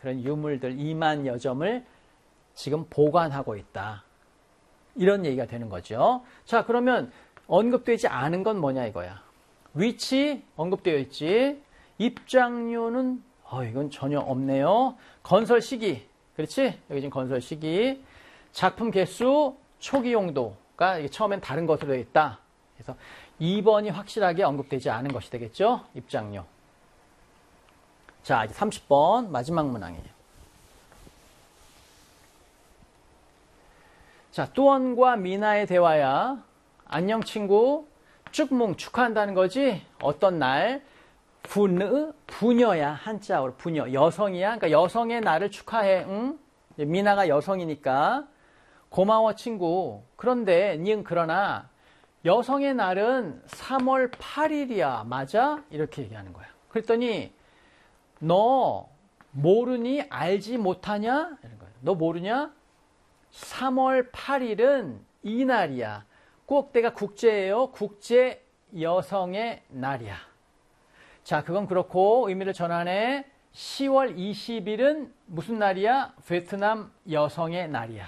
그런 유물들 2만여 점을 지금 보관하고 있다. 이런 얘기가 되는 거죠. 자, 그러면 언급되지 않은 건 뭐냐 이거야. 위치 언급되어 있지. 입장료는 이건 전혀 없네요. 건설 시기. 그렇지? 여기 지금 건설 시기. 작품 개수, 초기 용도가 처음엔 다른 것으로 되어 있다. 그래서 2번이 확실하게 언급되지 않은 것이 되겠죠? 입장료. 자, 이제 30번 마지막 문항이에요. 자, 뚜원과 미나의 대화야. 안녕 친구. 쭉뭉 축하한다는 거지. 어떤 날? 부녀야. 한자어로 부녀. 여성이야. 그러니까 여성의 날을 축하해. 응? 미나가 여성이니까. 고마워 친구. 그런데 그러나 여성의 날은 3월 8일이야. 맞아? 이렇게 얘기하는 거야. 그랬더니 너 모르니? 알지 못하냐? 이런 거야. 너 모르냐? 3월 8일은 이 날이야. 꼭 때가 국제예요. 국제 여성의 날이야. 자, 그건 그렇고 의미를 전하네. 10월 20일은 무슨 날이야? 베트남 여성의 날이야.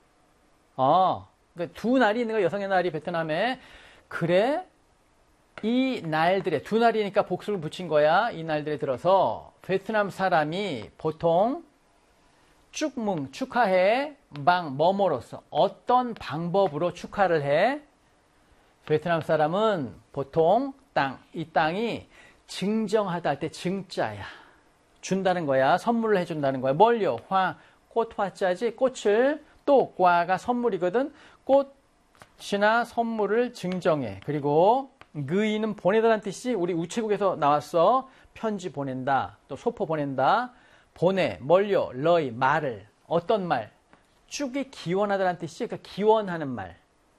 그러니까 두 날이 있는 거야. 여성의 날이 베트남에. 그래? 이 날들에, 두 날이니까 복수를 붙인 거야. 이 날들에 들어서 베트남 사람이 보통 쭉뭉 축하해. 방 뭐뭐로서 어떤 방법으로 축하를 해? 베트남 사람은 보통 이 땅이 증정하다 할 때 증자야. 준다는 거야. 선물을 해준다는 거야. 뭘요? 꽃 화자지. 꽃을 또 과가 선물이거든. 꽃이나 선물을 증정해. 그리고 의인은 보내다라는 뜻이 우리 우체국에서 나왔어. 편지 보낸다. 또 소포 보낸다. 보내. 뭘요? 러이 말을. 어떤 말? 쭉이 기원하다라는 뜻이 그러니까 기원하는 말.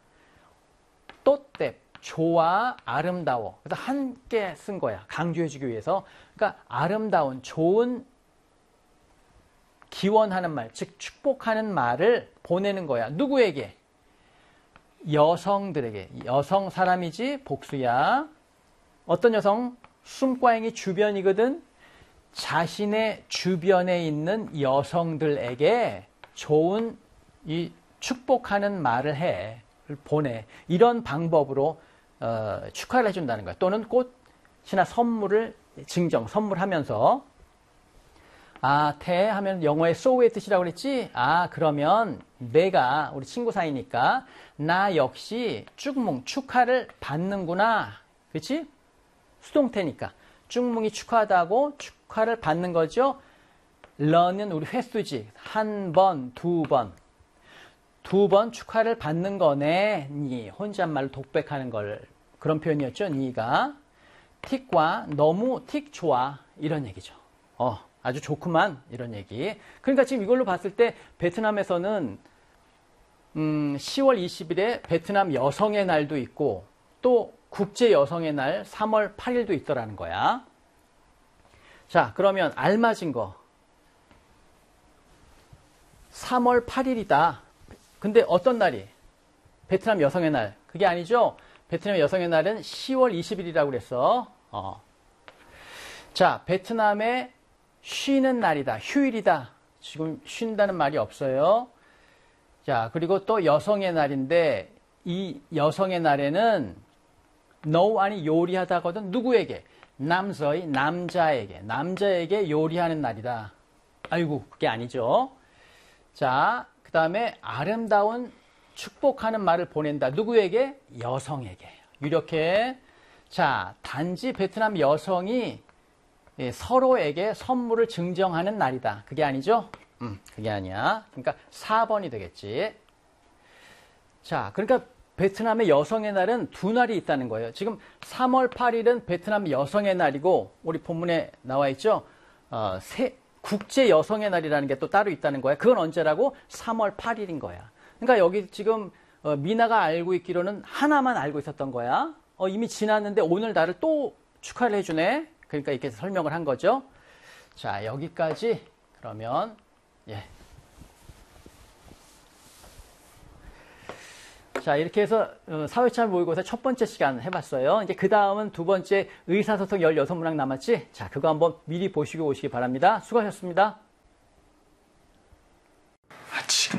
또때 좋아 아름다워. 그래서 함께 쓴 거야. 강조해주기 위해서. 그러니까 아름다운 좋은 기원하는 말, 즉 축복하는 말을 보내는 거야. 누구에게? 여성들에게. 여성 사람이지 복수야. 어떤 여성? 숨과잉이 주변이거든. 자신의 주변에 있는 여성들에게 좋은 이 축복하는 말을 해. 보내. 이런 방법으로 축하를 해준다는 거야. 또는 꽃이나 선물을 선물하면서 태 하면 영어의 so의 뜻이라고 그랬지? 그러면 내가 우리 친구 사이니까 나 역시 쭉뭉 축하를 받는구나. 그렇지? 수동태니까 쭉뭉이 축하하다고 축하를 받는 거죠. 런은 우리 횟수지. 한 번, 두 번. 두 번 축하를 받는 거네. 니 혼잣말로 독백하는 걸 그런 표현이었죠. 니가 틱과 너무 틱 좋아 이런 얘기죠. 아주 좋구만 이런 얘기. 그러니까 지금 이걸로 봤을 때 베트남에서는 10월 20일에 베트남 여성의 날도 있고 또 국제 여성의 날 3월 8일도 있더라는 거야. 자, 그러면 알맞은 거 3월 8일이다. 근데 어떤 날이? 베트남 여성의 날. 그게 아니죠. 베트남 여성의 날은 10월 20일이라고 그랬어. 자, 베트남의 쉬는 날이다. 휴일이다. 지금 쉰다는 말이 없어요. 자, 그리고 또 여성의 날인데 이 여성의 날에는 nấu 아니 요리하다거든. 누구에게? 남자에게 요리하는 날이다. 아이고, 그게 아니죠. 자, 그 다음에 아름다운 축복하는 말을 보낸다. 누구에게? 여성에게. 이렇게. 자, 단지 베트남 여성이 서로에게 선물을 증정하는 날이다. 그게 아니죠? 그게 아니야. 그러니까 4번이 되겠지. 자, 그러니까 베트남의 여성의 날은 두 날이 있다는 거예요. 지금 3월 8일은 베트남 여성의 날이고 우리 본문에 나와 있죠. 국제 여성의 날이라는 게 또 따로 있다는 거야. 그건 언제라고? 3월 8일인 거야. 그러니까 여기 지금 미나가 알고 있기로는 하나만 알고 있었던 거야. 이미 지났는데 오늘 나를 또 축하를 해주네. 그러니까 이렇게 설명을 한 거죠. 자, 여기까지 그러면 자, 이렇게 해서 사회참 모의고사 첫 번째 시간 해봤어요. 이제 그 다음은 두 번째 의사소통 16문항 남았지? 자, 그거 한번 미리 보시고 오시기 바랍니다. 수고하셨습니다.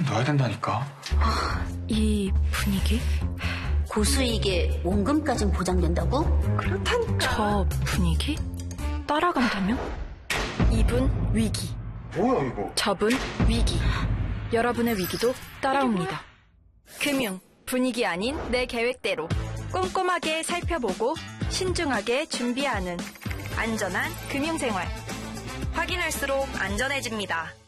넣어야 된다니까. 이 분위기? 고수익에 원금까진 보장된다고? 그렇다니까. 저 분위기? 따라간다면? 이분 위기. 뭐야 이거? 저분 위기. 여러분의 위기도 따라옵니다. 금융, 분위기 아닌 내 계획대로 꼼꼼하게 살펴보고 신중하게 준비하는 안전한 금융생활. 확인할수록 안전해집니다.